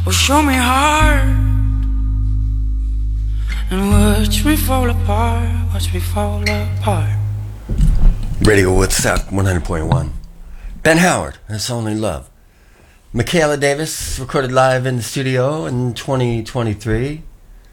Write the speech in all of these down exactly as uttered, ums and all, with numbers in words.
Oh, show me heart and watch me fall apart, watch me fall apart. Radio Woodstock one hundred point one. Ben Howard, It's Only Love. Michaela Davis recorded live in the studio in twenty twenty-three.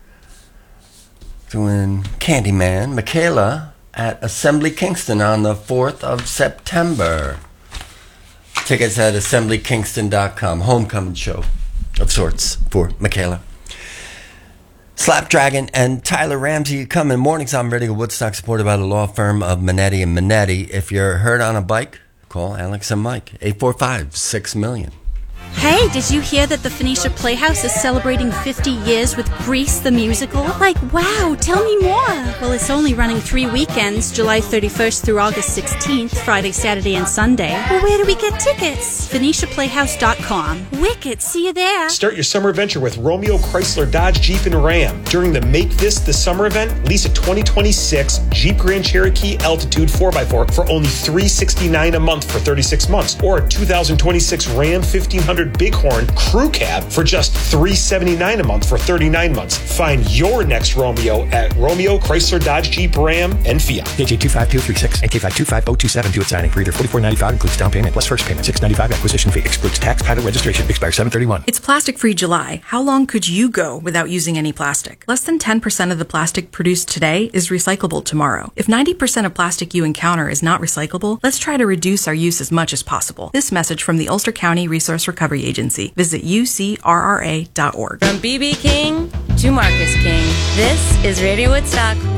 Doing Candyman. Michaela at Assembly Kingston on the fourth of September. Tickets at assembly kingston dot com. Homecoming show of sorts for Michaela. Slapdragon and Tyler Ramsey coming mornings on Radio Woodstock, supported by the law firm of Minetti and Minetti. If you're hurt on a bike, call Alex and Mike, eight four five, six million. Hey, did you hear that the Phoenicia Playhouse is celebrating fifty years with Grease the Musical? Like, wow, tell me more. Well, it's only running three weekends, July thirty-first through August sixteenth, Friday, Saturday, and Sunday. Well, where do we get tickets? Phoenicia Playhouse dot com. Wicked, see you there. Start your summer adventure with Romeo, Chrysler, Dodge, Jeep, and Ram. During the Make This the Summer event, lease a twenty twenty-six Jeep Grand Cherokee Altitude four by four for only three hundred sixty-nine dollars a month for thirty-six months, or a two thousand twenty-six Ram fifteen hundred Bighorn Crew Cab for just three hundred seventy-nine dollars a month for thirty-nine months. Find your next Romeo at Romeo, Chrysler, Dodge, Jeep, Ram, and Fiat. A J two five two three six, A K five two five zero two seven due at signing. Reader forty-four ninety-five includes down payment plus first payment. six ninety-five acquisition fee. Excludes tax, title, registration. Expires seven thirty-one. It's Plastic Free July. How long could you go without using any plastic? Less than ten percent of the plastic produced today is recyclable tomorrow. If ninety percent of plastic you encounter is not recyclable, let's try to reduce our use as much as possible. This message from the Ulster County Resource Recovery Agency. Visit U C R R A dot org. From B B King to Marcus King, this is Radio Woodstock